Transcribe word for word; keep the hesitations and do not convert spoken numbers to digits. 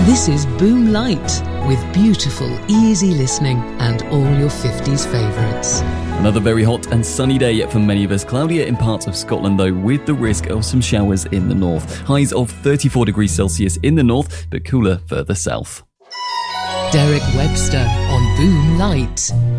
This is Boom Light, with beautiful, easy listening and all your fifties favourites. Another very hot and sunny day for many of us. Cloudier in parts of Scotland, though, with the risk of some showers in the north. Highs of thirty-four degrees Celsius in the north, but cooler further south. Derek Webster on Boom Light.